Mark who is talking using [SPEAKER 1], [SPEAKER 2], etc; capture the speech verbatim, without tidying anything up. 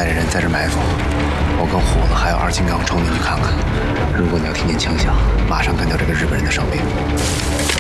[SPEAKER 1] 着人在这埋伏，我跟虎子还有二金刚冲进去看看。如果你要听见枪响，马上干掉这个日本人的伤兵。